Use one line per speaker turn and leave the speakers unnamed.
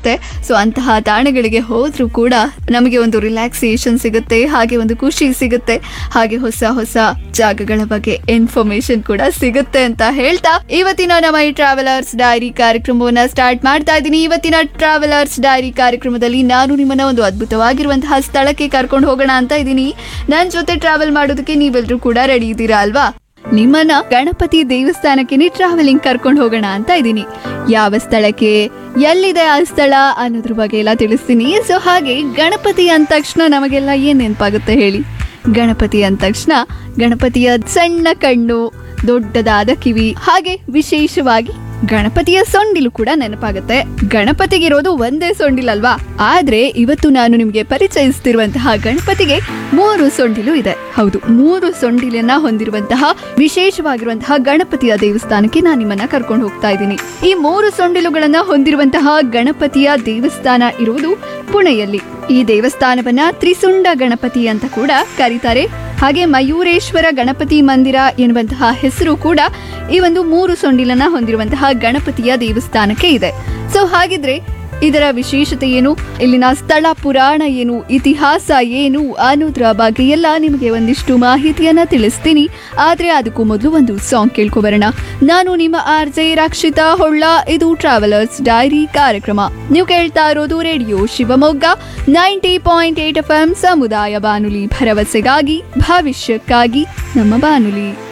ಸಿಗುತ್ತೆ. ಸೊ ಅಂತಹ ತಾಣಗಳಿಗೆ ಹೋದ್ರೂ ಕೂಡ ನಮಗೆ ಒಂದು ರಿಲ್ಯಾಕ್ಸೇಷನ್ ಸಿಗುತ್ತೆ, ಹಾಗೆ ಒಂದು ಖುಷಿ ಸಿಗುತ್ತೆ, ಹಾಗೆ ಹೊಸ ಹೊಸ ಜಾಗಗಳ ಬಗ್ಗೆ ಇನ್ಫಾರ್ಮೇಶನ್ ಕೂಡ ಸಿಗುತ್ತೆ ಅಂತ ಹೇಳ್ತಾ ಇವತ್ತಿನ ನಮ್ಮ ಈ ಟ್ರಾವೆಲರ್ಸ್ ಡೈರಿ ಕಾರ್ಯಕ್ರಮವನ್ನ ಸ್ಟಾರ್ಟ್ ಮಾಡ್ತಾ ಇದ್ದೀನಿ. ಇವತ್ತಿನ ಟ್ರಾವೆಲರ್ಸ್ ಡೈರಿ ಕಾರ್ಯಕ್ರಮದಲ್ಲಿ ನಾನು ನಿಮ್ಮನ್ನ ಒಂದು ಅದ್ಭುತವಾಗಿರುವಂತಹ ಸ್ಥಳಕ್ಕೆ ಕರ್ಕೊಂಡು ಹೋಗೋಣ ಅಂತ ಇದ್ದೀನಿ. ನನ್ನ ಜೊತೆ ಟ್ರಾವೆಲ್ ಮಾಡೋದಕ್ಕೆ ನೀವೆಲ್ಲರೂ ಕೂಡ ರೆಡಿ ಇದ್ದೀರಾ ಅಲ್ವಾ? ನಿಮ್ಮನ್ನ ಗಣಪತಿ ದೇವಸ್ಥಾನಕ್ಕೆ ಟ್ರಾವೆಲಿಂಗ್ ಕರ್ಕೊಂಡು ಹೋಗೋಣ ಅಂತ ಇದ್ದೀನಿ. ಯಾವ ಸ್ಥಳಕ್ಕೆ, ಎಲ್ಲಿದೆ ಆ ಸ್ಥಳ ಅನ್ನೋದ್ರ ಬಗ್ಗೆ ಎಲ್ಲ ತಿಳಿಸ್ತೀನಿ. ಸೊ ಹಾಗೆ ಗಣಪತಿ ಅಂದ ತಕ್ಷಣ ನಮಗೆಲ್ಲ ಏನ್ ನೆನಪಾಗುತ್ತೆ ಹೇಳಿ? ಗಣಪತಿ ಅಂದ ತಕ್ಷಣ ಗಣಪತಿಯ ಸಣ್ಣ ಕಣ್ಣು, ದೊಡ್ಡದಾದ ಕಿವಿ, ಹಾಗೆ ವಿಶೇಷವಾಗಿ ಗಣಪತಿಯ ಸೊಂಡಿಲು ಕೂಡ ನೆನಪಾಗುತ್ತೆ. ಗಣಪತಿಗಿರೋದು ಒಂದೇ ಸೊಂಡಿಲಲ್ವಾ? ಆದ್ರೆ ಇವತ್ತು ನಾನು ನಿಮ್ಗೆ ಪರಿಚಯಿಸ್ತಿರುವಂತಹ ಗಣಪತಿಗೆ 3 ಸೊಂಡಿಲು ಇದೆ. ಹೌದು, 3 ಸೊಂಡಿಲನ್ನ ಹೊಂದಿರುವಂತಹ ವಿಶೇಷವಾಗಿರುವಂತಹ ಗಣಪತಿಯ ದೇವಸ್ಥಾನಕ್ಕೆ ನಾನು ನಿಮ್ಮನ್ನ ಕರ್ಕೊಂಡು ಹೋಗ್ತಾ ಇದ್ದೀನಿ. ಈ 3 ಸೊಂಡಿಲುಗಳನ್ನ ಹೊಂದಿರುವಂತಹ ಗಣಪತಿಯ ದೇವಸ್ಥಾನ ಇರುವುದು ಪುಣೆಯಲ್ಲಿ. ಈ ದೇವಸ್ಥಾನವನ್ನ ತ್ರಿಸುಂಡ ಗಣಪತಿ ಅಂತ ಕೂಡ ಕರೀತಾರೆ. ಹಾಗೆ ಮಯೂರೇಶ್ವರ ಗಣಪತಿ ಮಂದಿರ ಎನ್ನುವಂತಹ ಹೆಸರು ಕೂಡ ಈ ಒಂದು 3 ಸೊಂಡಿಲನ್ನ ಹೊಂದಿರುವಂತಹ ಗಣಪತಿಯ ದೇವಸ್ಥಾನಕ್ಕೆ ಇದೆ. ಸೊ ಹಾಗಿದ್ರೆ ಇದರ ವಿಶೇಷತೆ ಏನು, ಇಲ್ಲಿನ ಸ್ಥಳ ಪುರಾಣ ಏನು, ಇತಿಹಾಸ ಏನು ಅನ್ನೋದ್ರ ಬಗ್ಗೆ ಎಲ್ಲ ನಿಮಗೆ ಒಂದಿಷ್ಟು ಮಾಹಿತಿಯನ್ನ ತಿಳಿಸ್ತೀನಿ. ಆದ್ರೆ ಅದಕ್ಕೂ ಮೊದಲು ಒಂದು ಸಾಂಗ್ ಕೇಳ್ಕೊಬರೋಣ. ನಾನು ನಿಮ್ಮ RJ ರಕ್ಷಿತಾ ಹೊಳ್ಳ. ಇದು ಟ್ರಾವೆಲರ್ಸ್ ಡೈರಿ ಕಾರ್ಯಕ್ರಮ. ನೀವು ಕೇಳ್ತಾ ಇರೋದು ರೇಡಿಯೋ ಶಿವಮೊಗ್ಗ 90.8 FM ಸಮುದಾಯ ಬಾನುಲಿ, ಭರವಸೆಗಾಗಿ ಭವಿಷ್ಯಕ್ಕಾಗಿ ನಮ್ಮ ಬಾನುಲಿ.